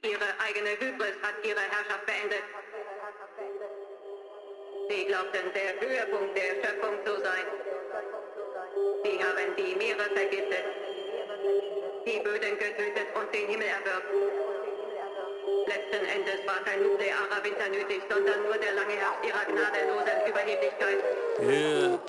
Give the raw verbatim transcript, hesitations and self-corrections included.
Ihre eigene Hybris hat ihre Herrschaft beendet. Sie glaubten, der Höhepunkt der Schöpfung zu sein. Sie haben die Meere vergiftet, die Böden getötet und den Himmel erwürgt. Letzten Endes war kein nuklearer Winter nötig, sondern nur der lange Herbst ihrer gnadenlosen Überheblichkeit. Yeah.